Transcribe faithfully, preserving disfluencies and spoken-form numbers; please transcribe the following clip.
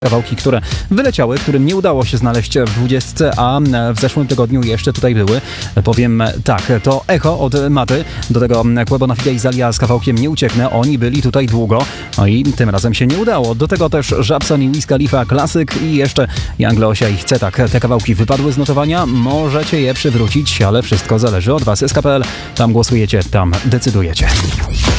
Kawałki, które wyleciały, którym nie udało się znaleźć w dwudziestce, a w zeszłym tygodniu jeszcze tutaj były. Powiem tak, to Echo od Maty, do tego Quebo na Figa i Zalia z kawałkiem Nie ucieknę. Oni byli tutaj długo, no i tym razem się nie udało. Do tego też Żabson i Wiz Khalifa klasyk i jeszcze Young Leosia i Chce tak. Te kawałki wypadły z notowania, możecie je przywrócić, ale wszystko zależy od was. S K P L, tam głosujecie, tam decydujecie.